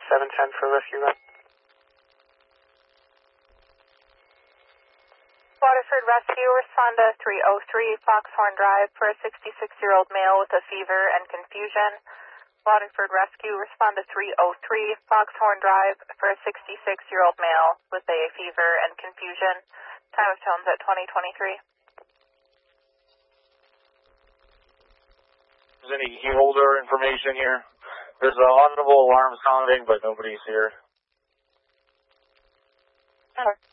710 for rescue run. Waterford Rescue, respond to 303 Foxhorn Drive for a 66-year-old male with a fever and confusion. Waterford Rescue, respond to 303 Foxhorn Drive for a 66-year-old male with a fever and confusion. Time of tones at 2023. Is any key holder information here? There's an audible alarm sounding, but nobody's here. Over.